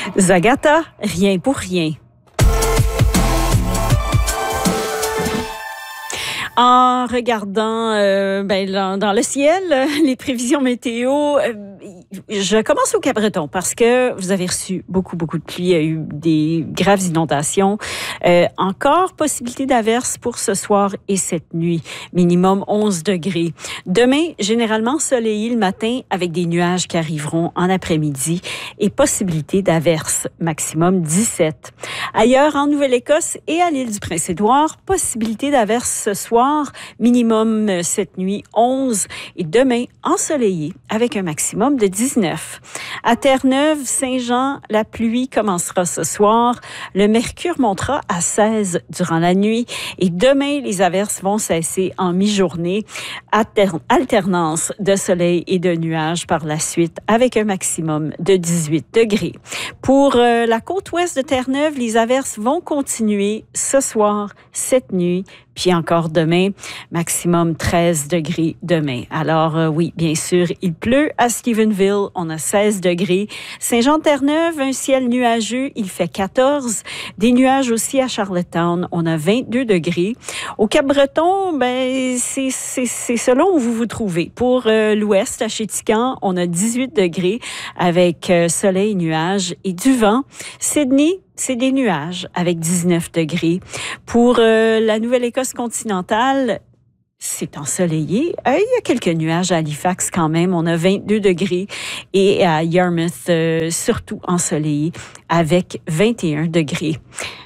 Zagata, rien pour rien. En regardant dans le ciel, les prévisions météo, je commence au Cap-Breton parce que vous avez reçu beaucoup de pluie. Il y a eu des graves inondations. Encore possibilité d'averses pour ce soir et cette nuit. Minimum 11 degrés. Demain, généralement ensoleillé le matin avec des nuages qui arriveront en après-midi et possibilité d'averses. Maximum 17. Ailleurs, en Nouvelle-Écosse et à l'île du Prince-Édouard, possibilité d'averses ce soir. Minimum cette nuit 11 et demain ensoleillé avec un maximum de 19. À Terre-Neuve, Saint-Jean, la pluie commencera ce soir. Le mercure montera à 16 durant la nuit et demain, les averses vont cesser en mi-journée. Alternance de soleil et de nuages par la suite avec un maximum de 18 degrés. Pour la côte ouest de Terre-Neuve, les averses vont continuer ce soir, cette nuit, puis encore demain, maximum 13 degrés demain. Alors oui, bien sûr, il pleut à Stephenville, on a 16 degrés. Saint-Jean-Terre-Neuve, un ciel nuageux, il fait 14. Des nuages aussi à Charlottetown, on a 22 degrés. Au Cap-Breton, c'est selon où vous vous trouvez. Pour l'ouest, à Chéticamp, on a 18 degrés avec soleil, nuages et du vent. Sydney, c'est des nuages avec 19 degrés. Pour la Nouvelle-Écosse continentale, c'est ensoleillé. Il y a quelques nuages à Halifax quand même. On a 22 degrés. Et à Yarmouth, surtout ensoleillé avec 21 degrés.